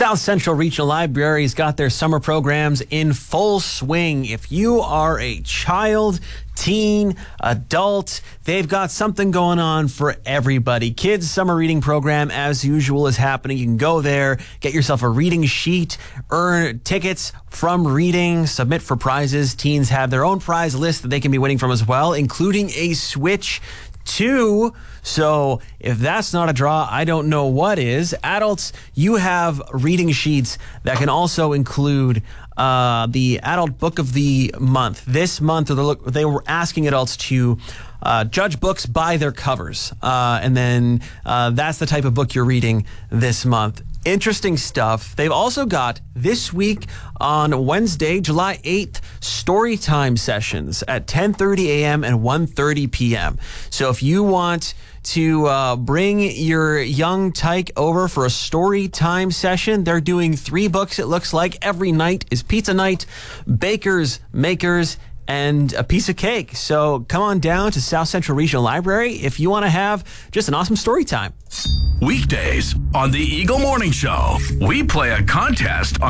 South Central Regional Library's got their summer programs in full swing. If you are a child, teen, adult, they've got something going on for everybody. Kids' summer reading program, as usual, is happening. You can go there, get yourself a reading sheet, earn tickets from reading, submit for prizes. Teens have their own prize list that they can be winning from as well, including a Switch 2. So if that's not a draw, I don't know what is. Adults, you have reading sheets that can also include the adult book of the month. This month, they were asking adults to judge books by their covers. And then that's the type of book you're reading this month. Interesting stuff. They've also got this week on Wednesday, July 8th, story time sessions at 10:30 a.m. and 1:30 p.m. So if you want to bring your young tyke over for a story time session, they're doing 3 books, it looks like. Every night is pizza night, bakers, makers, and a piece of cake. So come on down to South Central Regional Library if you want to have just an awesome story time. Weekdays on the Eagle Morning Show, we play a contest on